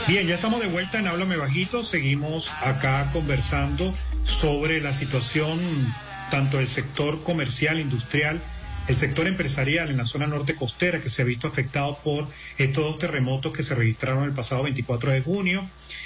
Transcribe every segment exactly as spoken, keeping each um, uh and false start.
Bien, ya estamos de vuelta en Háblame Bajito. Seguimos acá conversando sobre la situación tanto del sector comercial, industrial, el sector empresarial en la zona norte costera, que se ha visto afectado por estos dos terremotos que se registraron el pasado veinticuatro de junio,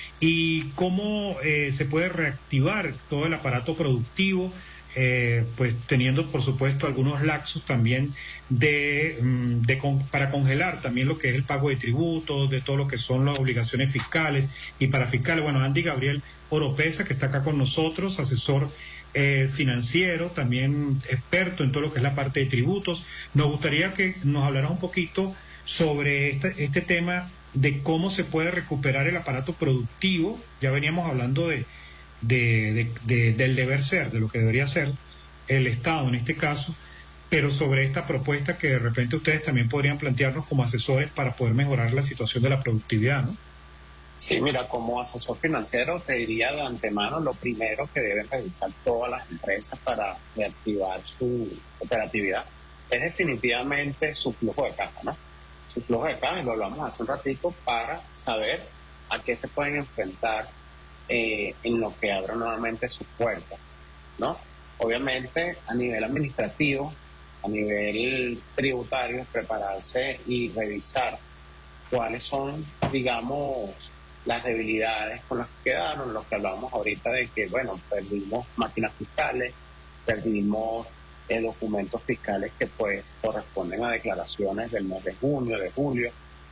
y cómo eh, se puede reactivar todo el aparato productivo, eh, pues teniendo por supuesto algunos lapsos también de, de con, para congelar también lo que es el pago de tributos, de todo lo que son las obligaciones fiscales y parafiscales. Bueno, Andy Gabriel Oropesa, que está acá con nosotros, asesor eh, financiero, también experto en todo lo que es la parte de tributos. Nos gustaría que nos hablaras un poquito sobre este, este tema de cómo se puede recuperar el aparato productivo. Ya veníamos hablando de De, de, de, del deber ser, de lo que debería ser el Estado en este caso, pero sobre esta propuesta que de repente ustedes también podrían plantearnos como asesores para poder mejorar la situación de la productividad, ¿no? Sí, mira, como asesor financiero te diría de antemano lo primero que deben revisar todas las empresas para reactivar su operatividad es definitivamente su flujo de caja, ¿no? Su flujo de caja, y lo hablamos hace un ratito, para saber a qué se pueden enfrentar Eh, en lo que abra nuevamente sus puertas, ¿no? Obviamente a nivel administrativo, a nivel tributario, prepararse y revisar cuáles son, digamos, las debilidades con las que quedaron, lo que hablábamos ahorita de que, bueno, perdimos máquinas fiscales, perdimos eh, documentos fiscales que pues corresponden a declaraciones del mes de junio, de julio.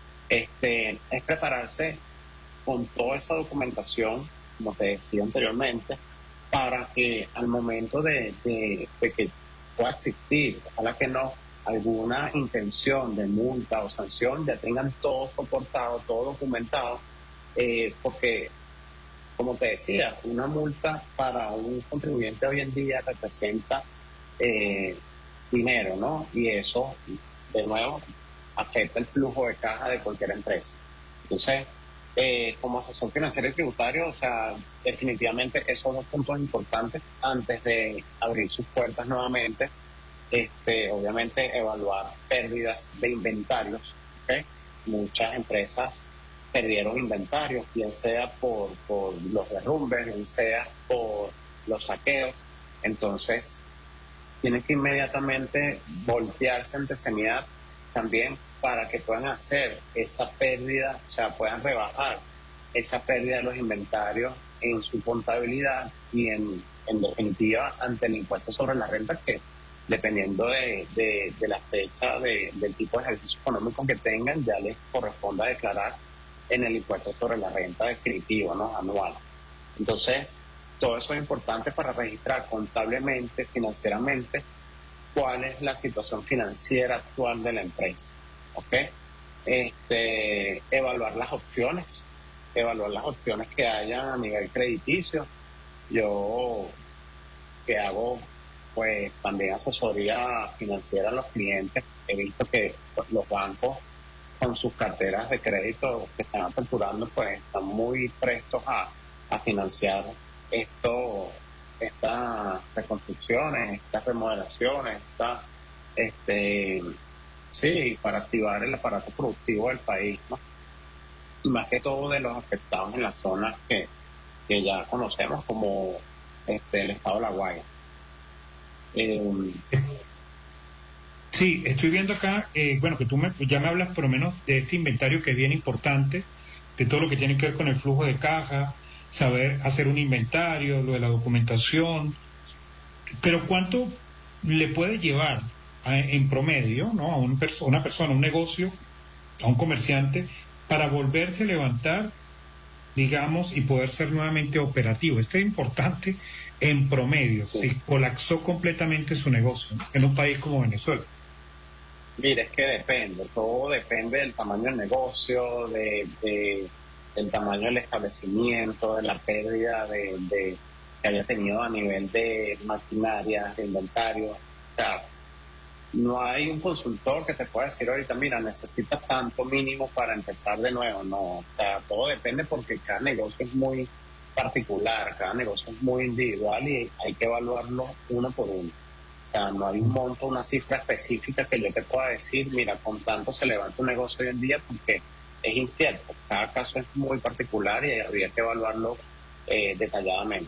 Este, es prepararse con toda esa documentación, como te decía anteriormente, para que al momento de, de, de que pueda existir, ojalá que no, alguna intención de multa o sanción, ya tengan todo soportado, todo documentado, eh, porque, como te decía, una multa para un contribuyente hoy en día representa eh, dinero, ¿no? Y eso, de nuevo, afecta el flujo de caja de cualquier empresa. Entonces, Eh, como asesor financiero y tributario, o sea, definitivamente esos dos puntos importantes antes de abrir sus puertas nuevamente. Este, obviamente evaluar pérdidas de inventarios, ¿okay? Muchas empresas perdieron inventarios, bien sea por, por los derrumbes, bien sea por los saqueos. Entonces tienen que inmediatamente voltearse ante Semidad también para que puedan hacer esa pérdida, o sea, puedan rebajar esa pérdida de los inventarios en su contabilidad y en, en definitiva ante el impuesto sobre la renta, que dependiendo de, de, de la fecha de, del tipo de ejercicio económico que tengan, ya les corresponda declarar en el impuesto sobre la renta definitivo, ¿no? Anual. Entonces, todo eso es importante para registrar contablemente, financieramente, cuál es la situación financiera actual de la empresa, ¿ok? Este, evaluar las opciones, evaluar las opciones que hayan a nivel crediticio. Yo, que hago, pues, también asesoría financiera a los clientes, he visto que pues, los bancos, con sus carteras de crédito que están aperturando, pues, están muy prestos a, a financiar esto, estas reconstrucciones, estas remodelaciones, estas, este, sí, para activar el aparato productivo del país, ¿no? Y más que todo de los afectados en las zonas que, que ya conocemos como este, el estado de La Guaira. Eh, Sí, estoy viendo acá, eh, bueno, que tú me, ya me hablas por lo menos de este inventario que es bien importante, de todo lo que tiene que ver con el flujo de caja, saber hacer un inventario, lo de la documentación, pero ¿cuánto le puede llevar a, en promedio, ¿no? a un perso- una persona, un negocio, a un comerciante, para volverse a levantar, digamos, y poder ser nuevamente operativo? Esto es importante en promedio, sí. si colapsó completamente su negocio, ¿no? En un país como Venezuela. Mira, es que depende, todo depende del tamaño del negocio, de, de del tamaño del establecimiento, de la pérdida de, de que haya tenido a nivel de maquinaria, de inventario. O sea, no hay un consultor que te pueda decir ahorita, mira, necesitas tanto mínimo para empezar de nuevo. No, o sea, todo depende porque cada negocio es muy particular, cada negocio es muy individual y hay que evaluarlo uno por uno. O sea, no hay un monto, una cifra específica que yo te pueda decir, mira, con tanto se levanta un negocio hoy en día, porque es incierto. Cada caso es muy particular y habría que evaluarlo eh, detalladamente.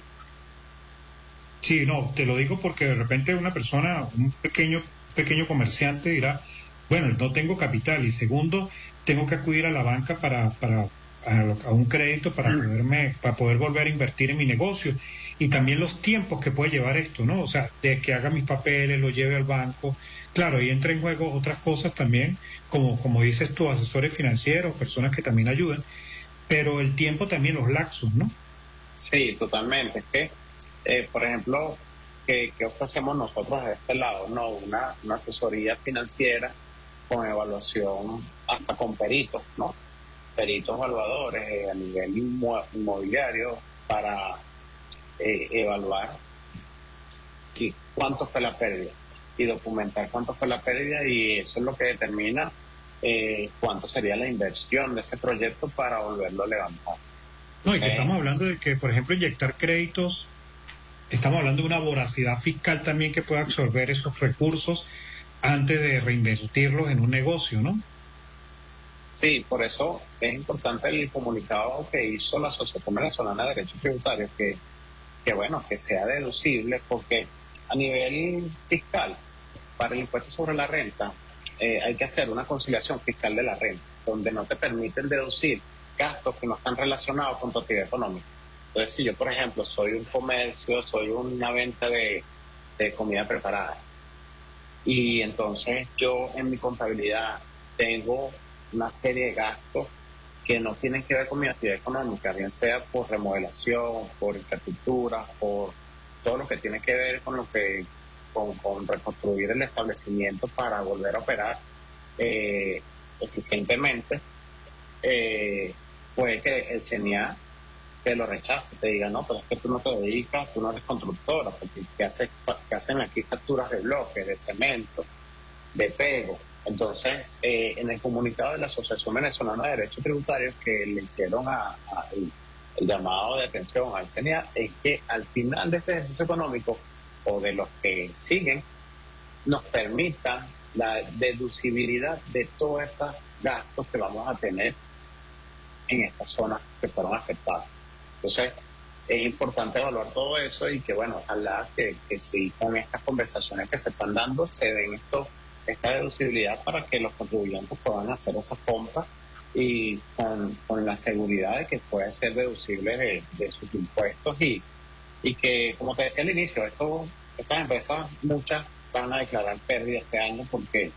Sí, no, te lo digo porque de repente una persona, un pequeño pequeño comerciante dirá, bueno, no tengo capital, y segundo, tengo que acudir a la banca para, para a, a un crédito para poderme, para poder volver a invertir en mi negocio, y también los tiempos que puede llevar esto, ¿no? O sea, de que haga mis papeles, lo lleve al banco. Claro, ahí entra en juego otras cosas también, como, como dices tú, asesores financieros, personas que también ayudan, pero el tiempo también, los lapsos, ¿no? Sí, totalmente. Es que, eh, por ejemplo, ¿qué, qué ofrecemos nosotros de este lado? No, una, una asesoría financiera con evaluación hasta con peritos, ¿no? Peritos evaluadores eh, a nivel inmo- inmobiliario para eh, evaluar y cuánto fue la pérdida y documentar cuánto fue la pérdida, y eso es lo que determina eh, cuánto sería la inversión de ese proyecto para volverlo a levantar. No, y que Eh, estamos hablando de que, por ejemplo, inyectar créditos, estamos hablando de una voracidad fiscal también que pueda absorber esos recursos antes de reinvertirlos en un negocio, ¿no? Sí, por eso es importante el comunicado que hizo la Asociación Venezolana de Derechos Tributarios, que, que bueno, que sea deducible, porque a nivel fiscal, para el impuesto sobre la renta, eh, hay que hacer una conciliación fiscal de la renta, donde no te permiten deducir gastos que no están relacionados con tu actividad económica. Entonces, si yo, por ejemplo, soy un comercio, soy una venta de, de comida preparada, y entonces yo en mi contabilidad tengo una serie de gastos que no tienen que ver con mi actividad económica, bien sea por remodelación, por infraestructura, por todo lo que tiene que ver con lo que con, con reconstruir el establecimiento para volver a operar eh, eficientemente, eh, puede que el C E N I A te lo rechace, te diga, no, pero es que tú no te dedicas, tú no eres constructora, porque ¿qué, hace, qué hacen aquí facturas de bloques, de cemento, de pego? Entonces, eh, en el comunicado de la Asociación Venezolana de Derechos Tributarios que le hicieron a, a el, el llamado de atención al C E N I A, es que al final de este ejercicio económico, o de los que siguen, nos permita la deducibilidad de todos estos gastos que vamos a tener en estas zonas que fueron afectadas. Entonces, es importante evaluar todo eso, y que, bueno, ojalá que, que sí, con estas conversaciones que se están dando, se den esto, esta deducibilidad para que los contribuyentes puedan hacer esas compras y con, con la seguridad de que puede ser deducible de, de sus impuestos, y, y que, como te decía al inicio, esto, estas empresas, muchas van a declarar pérdida este año porque,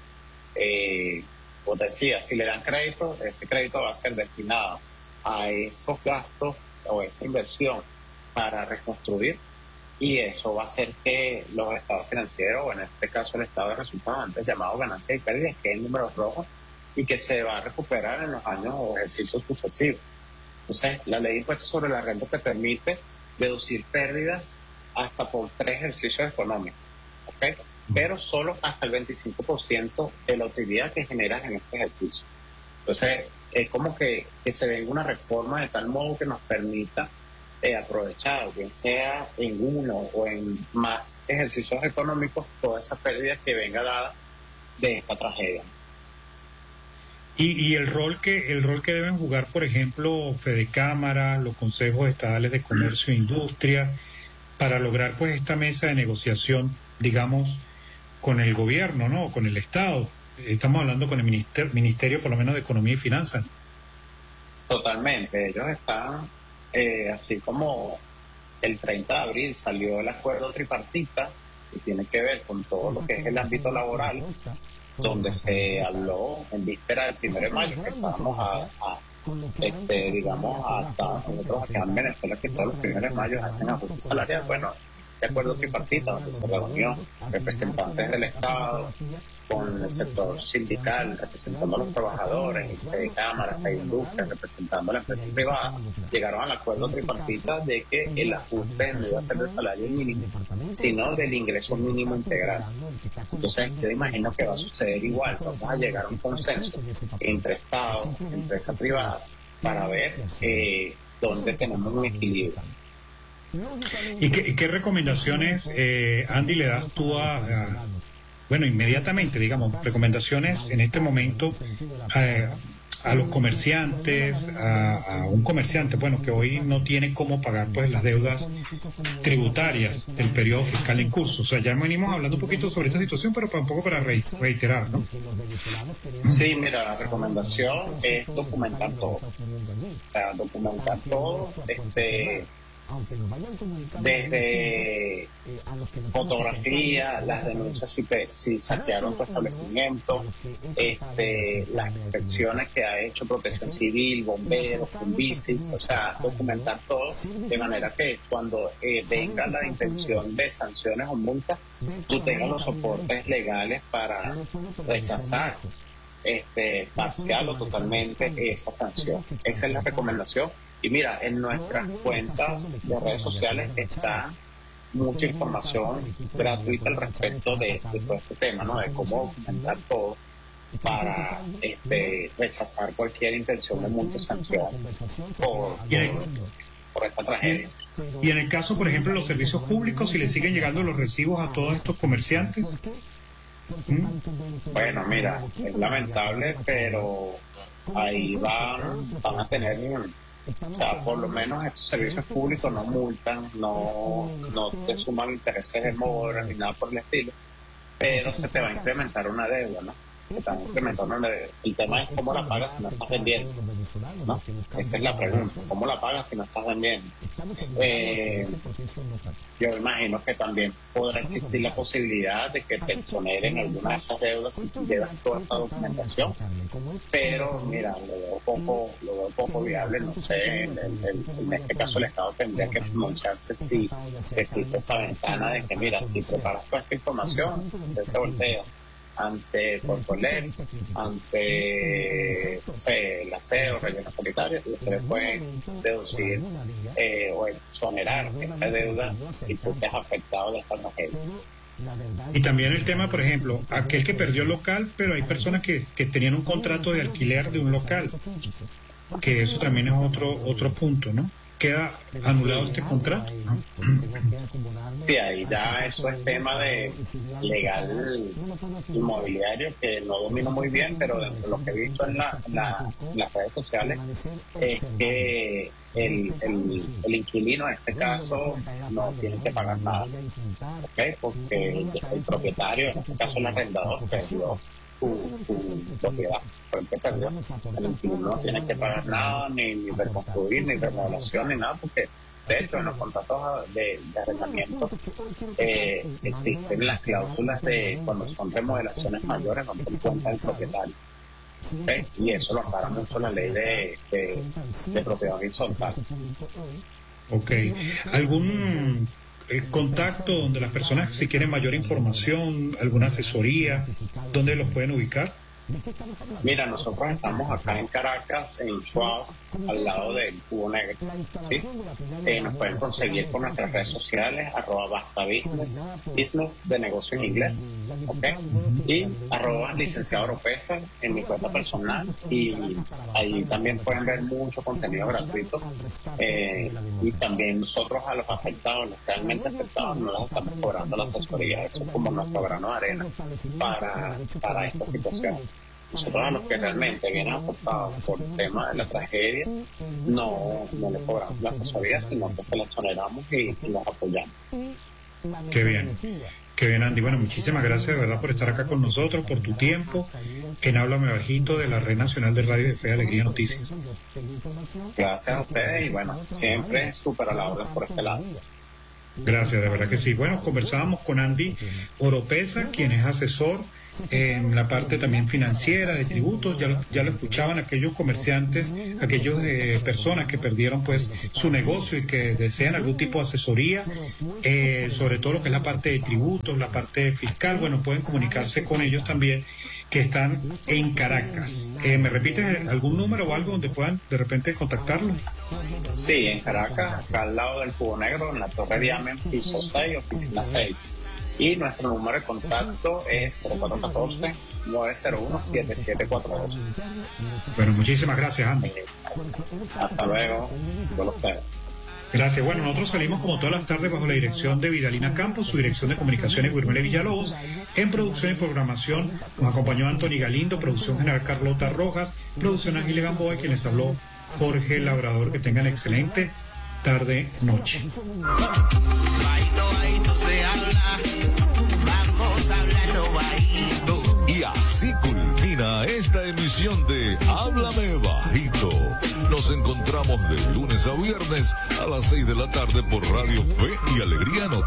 eh, como te decía, si le dan crédito, ese crédito va a ser destinado a esos gastos o esa inversión para reconstruir, y eso va a hacer que los estados financieros, o en este caso el estado de resultados, antes llamado ganancias y pérdidas, queden números rojos y que se va a recuperar en los años o ejercicios sucesivos. Entonces, la ley de impuestos sobre la renta te permite deducir pérdidas hasta por tres ejercicios económicos, ¿ok? Pero solo hasta el veinticinco por ciento de la utilidad que generas en este ejercicio. Entonces, es como que, que se venga una reforma de tal modo que nos permita eh, aprovechar, bien sea en uno o en más ejercicios económicos, toda esa pérdida que venga dada de esta tragedia. Y, y el rol que el rol que deben jugar, por ejemplo, Fedecámara, los consejos estadales de comercio e industria, para lograr pues esta mesa de negociación, digamos, con el gobierno, ¿no? Con el Estado. Estamos hablando con el ministerio, ministerio por lo menos de Economía y Finanzas. Totalmente, ellos están, eh, así como el treinta de abril salió el acuerdo tripartita, que tiene que ver con todo lo que es el ámbito laboral, donde se habló en víspera del primero de mayo, que estábamos a, a este, digamos, adaptados nosotros acá en Venezuela, que todos los primeros de mayo hacen ajuste salarial. Bueno, de acuerdo tripartita, donde se reunió representantes del Estado con el sector sindical, representando a los trabajadores, de cámaras, de industria, representando a la empresa privada, llegaron al acuerdo tripartita de que el ajuste no iba a ser del salario mínimo, sino del ingreso mínimo integral. Entonces, yo imagino que va a suceder igual. Vamos a llegar a un consenso entre Estado, empresa privada, para ver eh, dónde tenemos un equilibrio. ¿Y qué, qué recomendaciones, eh, Andy, le das tú a, a, bueno, inmediatamente, digamos, recomendaciones en este momento eh, a los comerciantes, a, a un comerciante, bueno, que hoy no tiene cómo pagar pues las deudas tributarias del periodo fiscal en curso. O sea, ya venimos hablando un poquito sobre esta situación, pero para un poco para reiterar, ¿no? Sí, mira, la recomendación es documentar todo. O sea, documentar todo, este... desde fotografía, las denuncias si, si saquearon tu establecimiento, este, las inspecciones que ha hecho Protección Civil, bomberos, Convicis, o sea, documentar todo de manera que cuando eh, venga la intención de sanciones o multas, tú tengas los soportes legales para rechazar este, parcial o totalmente esa sanción. Esa es la recomendación. Y mira, en nuestras cuentas de redes sociales está mucha información gratuita al respecto de, de todo este tema, ¿no? De cómo documentar todo para este, rechazar cualquier intención de multisanción por, por, por esta tragedia. Y en el caso, por ejemplo, de los servicios públicos, si le siguen llegando los recibos a todos estos comerciantes. ¿Mm? Bueno, mira, es lamentable, pero ahí van, van a tener... O sea, por lo menos estos servicios públicos no multan, no, no te suman intereses de mora ni nada por el estilo, pero se te va a incrementar una deuda, ¿no? Se te va a incrementar una deuda. El tema es cómo la pagas si no estás vendiendo, ¿no? Esa es la pregunta, ¿cómo la pagas si no estás vendiendo? Eh, yo imagino que también podrá existir la posibilidad de que te exoneren alguna de esas deudas si tú llevas toda esta documentación, pero mira, lo veo poco, lo veo poco viable, no sé, en, en, en este caso el Estado tendría que pronunciarse si, si existe esa ventana de que mira, si preparas toda esta información, usted se voltea ante Controler, ante no sé, el aseo, relleno sanitario, y ustedes pueden deducir eh, o exonerar esa deuda si tú te has afectado de esta tragedia. Y también el tema, por ejemplo, aquel que perdió el local, pero hay personas que, que tenían un contrato de alquiler de un local, que eso también es otro otro punto, ¿no? Queda anulado este contrato, ¿no? Sí, ahí ya eso es tema de legal inmobiliario que no domino muy bien, pero dentro de lo que he visto en, la, la, las redes sociales es que el, el, el inquilino en este caso no tiene que pagar nada, ¿okay? Porque el, el propietario, en este caso el arrendador, perdió su, su propiedad, por ejemplo, perdió. El inquilino no tiene que pagar nada, ni, ni reconstruir, ni remodelación, ni nada, porque de hecho en los contratos de, de arrendamiento eh, existen las cláusulas de cuando son remodelaciones mayores donde cuenta el propietario, ¿okay? Y eso lo ampara mucho la ley de, de, de propiedad horizontal. Ok, ¿algún eh, contacto donde las personas si quieren mayor información, alguna asesoría, dónde los pueden ubicar? Mira, nosotros estamos acá en Caracas, en Chuao, al lado del Cubo Negro, ¿sí? Eh, nos pueden conseguir por nuestras redes sociales, arroba basta business, business de negocio en inglés, ¿ok? Y arroba licenciado Oropesa en mi cuenta personal, y ahí también pueden ver mucho contenido gratuito, eh, y también nosotros a los afectados, los realmente afectados, no les estamos cobrando la asesoría, eso es como nuestro grano de arena para, para esta situación. Nosotros a los que realmente vienen afectados por el tema de la tragedia no, no le cobramos la asesoría, sino que se la exoneramos y, y los apoyamos. Qué bien, qué bien, Andy. Bueno, muchísimas gracias de verdad por estar acá con nosotros, por tu tiempo en Háblame Bajito de la Red Nacional de Radio de Fe, Alegría, Noticias. Gracias a ustedes y bueno, siempre súper a la orden por este lado. Gracias, de verdad que sí. Bueno, conversábamos con Andy Oropesa, quien es asesor en la parte también financiera de tributos. Ya lo, ya lo escuchaban aquellos comerciantes, aquellas eh, personas que perdieron pues su negocio y que desean algún tipo de asesoría, eh, sobre todo lo que es la parte de tributos, la parte fiscal. Bueno, pueden comunicarse con ellos también, que están en Caracas. Eh, ¿Me repites algún número o algo donde puedan de repente contactarlo? Sí, en Caracas, acá al lado del Cubo Negro, en la Torre Diamond, piso seis, oficina seis. Y nuestro número de contacto es cero cuatro uno cuatro, nueve cero uno, siete siete cuatro dos. Bueno, muchísimas gracias, Andy. Eh, hasta luego. Yo lo espero. Gracias. Bueno, nosotros salimos como todas las tardes bajo la dirección de Vidalina Campos, su dirección de comunicaciones Guillermo Villalobos. En producción y programación nos acompañó Anthony Galindo, producción general Carlota Rojas, producción Ángel Gamboa, y quien les habló Jorge Labrador. Que tengan excelente tarde, noche. Y así culmina esta emisión de Háblame Bajito. Nos encontramos de lunes a viernes a las seis de la tarde por Radio Fe y Alegría Noticias.